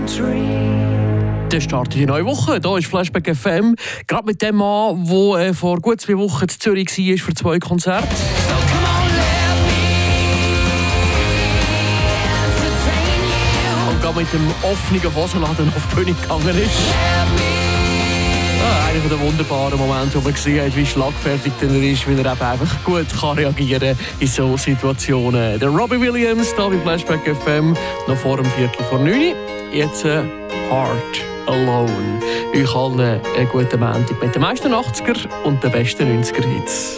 Der startet die neue Woche. Hier ist Flashback FM. Gerade mit dem Mann, der vor gut 2 Wochen in Zürich war für 2 Konzerte. Und gerade mit dem offenen Hosenladen auf die Bühne gegangen ist. Einer der wunderbaren Momente, wo man gesehen hat, wie schlagfertig er ist, wie er eben einfach gut kann reagieren in solchen Situationen. Der Robbie Williams, hier bei Flashback FM, noch vor dem 8:45. Jetzt Heart Alone. Ich allen einen guten Montag mit den meisten 80er und den besten 90er Hits.